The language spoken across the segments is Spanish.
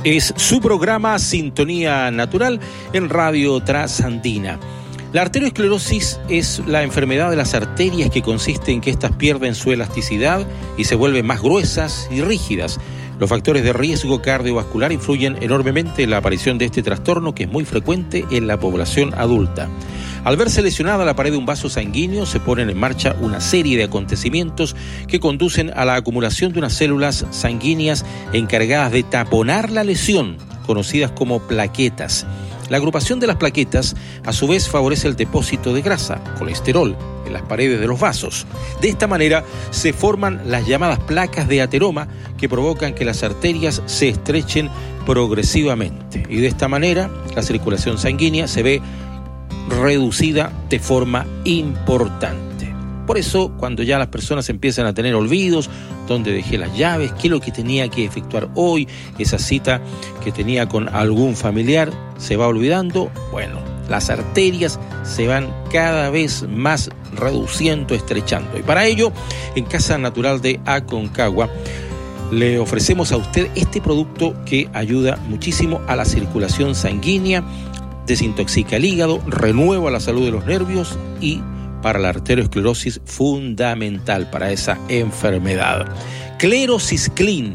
Es su programa Sintonía Natural en Radio Trasandina. La arteriosclerosis es la enfermedad de las arterias que consiste en que éstas pierden su elasticidad y se vuelven más gruesas y rígidas. Los factores de riesgo cardiovascular influyen enormemente en la aparición de este trastorno, que es muy frecuente en la población adulta. Al verse lesionada la pared de un vaso sanguíneo, se ponen en marcha una serie de acontecimientos que conducen a la acumulación de unas células sanguíneas encargadas de taponar la lesión, conocidas como plaquetas. La agrupación de las plaquetas, a su vez, favorece el depósito de grasa, colesterol, en las paredes de los vasos. De esta manera se forman las llamadas placas de ateroma, que provocan que las arterias se estrechen progresivamente. Y de esta manera la circulación sanguínea se ve reducida de forma importante. Por eso, cuando ya las personas empiezan a tener olvidos, dónde dejé las llaves, qué es lo que tenía que efectuar hoy, esa cita que tenía con algún familiar, se va olvidando, bueno, las arterias se van cada vez más reduciendo, estrechando. Y para ello, en Casa Natural de Aconcagua, le ofrecemos a usted este producto que ayuda muchísimo a la circulación sanguínea, desintoxica el hígado, renueva la salud de los nervios y para la arteriosclerosis fundamental para esa enfermedad. Clerocisclin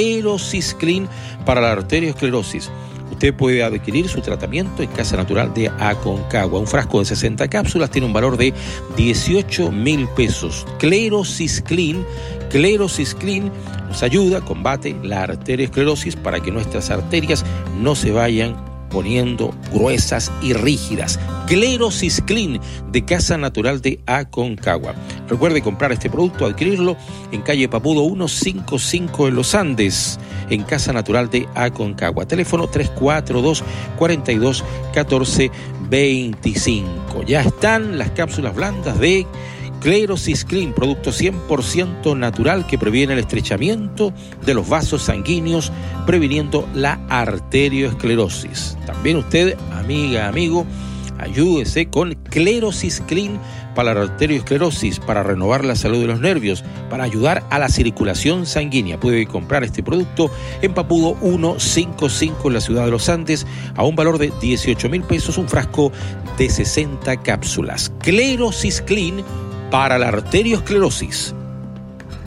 para la arteriosclerosis. Usted puede adquirir su tratamiento en Casa Natural de Aconcagua. Un frasco de 60 cápsulas tiene un valor de 18,000 pesos. Clerocisclin nos ayuda, combate la arteriosclerosis para que nuestras arterias no se vayan poniendo gruesas y rígidas. Clerocisclin de Casa Natural de Aconcagua. Recuerde comprar este producto, adquirirlo en calle Papudo 155 en Los Andes, en Casa Natural de Aconcagua. Teléfono 342-42-14-25. Ya están las cápsulas blandas de Clerocisclin, producto 100% natural que previene el estrechamiento de los vasos sanguíneos, previniendo la arteriosclerosis. También usted, amiga, amigo, ayúdese con Clerocisclin para la arteriosclerosis, para renovar la salud de los nervios, para ayudar a la circulación sanguínea. Puede comprar este producto en Papudo 155 en la ciudad de Los Andes a un valor de 18,000 pesos, un frasco de 60 cápsulas. Clerocisclin para la arteriosclerosis.